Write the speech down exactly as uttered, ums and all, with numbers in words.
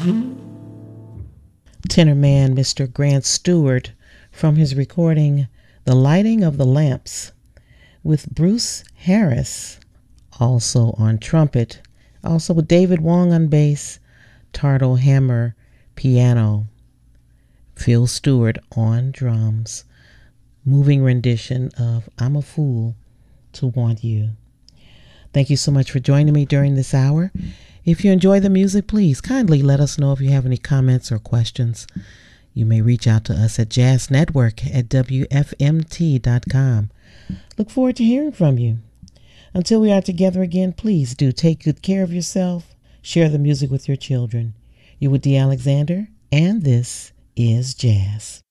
Tenor man Mister Grant Stewart from his recording The Lighting of the Lamps, with Bruce Harris also on trumpet, also with David Wong on bass, Tardo Hammer piano, Phil Stewart on drums. Moving rendition of I'm a Fool to Want You. Thank you so much for joining me during this hour. If you enjoy the music, please kindly let us know if you have any comments or questions. You may reach out to us at jazz network at w f m t dot com. Look forward to hearing from you. Until we are together again, please do take good care of yourself. Share the music with your children. You're with Dee Alexander, and this is Jazz.